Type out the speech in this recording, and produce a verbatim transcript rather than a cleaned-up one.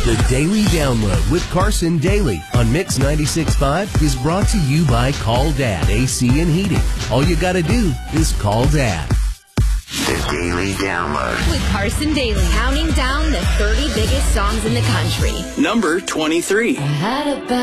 The Daily Download with Carson Daly on Mix ninety-six point five is brought to you by Call Dad A C and Heating. All you gotta do is call Dad. The Daily Download with Carson Daly, counting down the thirty biggest songs in the country. Number twenty-three. I had a bad